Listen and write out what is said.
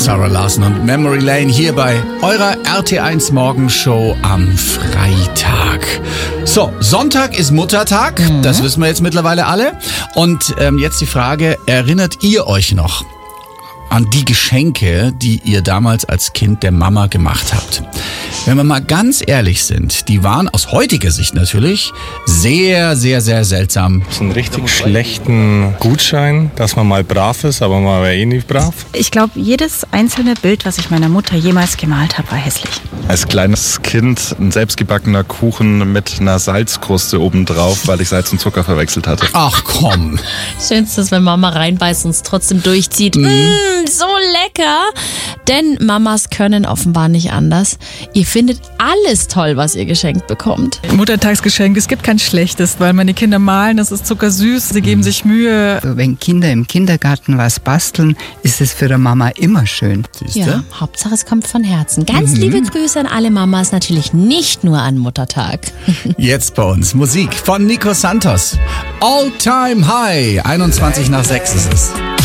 Sarah Larson und Memory Lane hier bei eurer RT1 Morgenshow am Freitag. So, Sonntag ist Muttertag, das wissen wir jetzt mittlerweile alle. Und jetzt die Frage, erinnert ihr euch noch an die Geschenke, die ihr damals als Kind der Mama gemacht habt? Wenn wir mal ganz ehrlich sind, die waren aus heutiger Sicht natürlich sehr, sehr, sehr seltsam. So einen richtig schlechten Gutschein, dass man mal brav ist, aber man war eh nicht brav. Ich glaube, jedes einzelne Bild, was ich meiner Mutter jemals gemalt habe, war hässlich. Als kleines Kind ein selbstgebackener Kuchen mit einer Salzkruste obendrauf, weil ich Salz und Zucker verwechselt hatte. Ach komm. Schönste ist, wenn Mama reinbeißt und es trotzdem durchzieht. So lecker. Denn Mamas können offenbar nicht anders. Ihr findet alles toll, was ihr geschenkt bekommt. Muttertagsgeschenk, es gibt kein schlechtes, weil meine Kinder malen, das ist zuckersüß, sie geben sich Mühe. Also wenn Kinder im Kindergarten was basteln, ist es für eine Mama immer schön. Siehste? Ja, Hauptsache es kommt von Herzen. Ganz liebe Grüße an alle Mamas, natürlich nicht nur an Muttertag. Jetzt bei uns Musik von Nico Santos. All Time High, 21 nach 6 ist es.